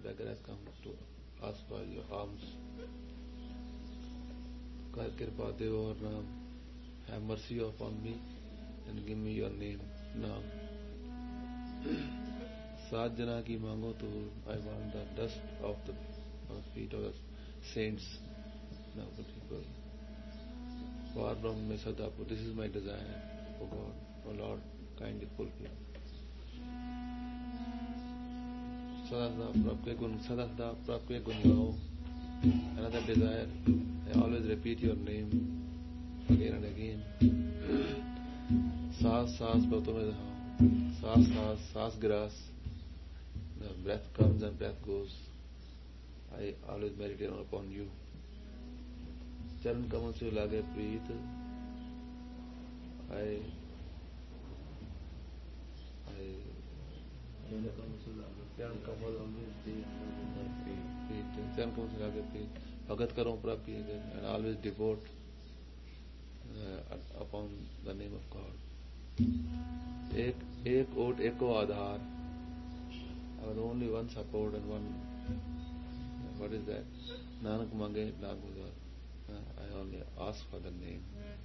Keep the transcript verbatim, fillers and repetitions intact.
beggar has come to ask for your alms. Kar Kirpa Deo or Naam, have mercy upon me and give me your name, Naam. Saat jana ki mango to I want the dust of the feet of the saints. Now, people, far from me Sadapu, this is my desire, O God, O Lord, kindly fulfill. Sada Sada Prabhu Gun, Sada Sada Prabhu Gun Gao. Another desire, I always repeat your name again and again. Saas Saas Bhakto mein Dhao. Saas Saas Saas Gras. The breath comes and breath goes. I always meditate upon you. Charan kamal se lage preet. I I Charan kamal always preet. Charan kamal se lage preet. Bhagat karo prabhu ki and always devote uh, upon the name of God. Ek ek ot eko aadhar. I have only one support and one. What is that? Nanak mange nag I only ask for the name.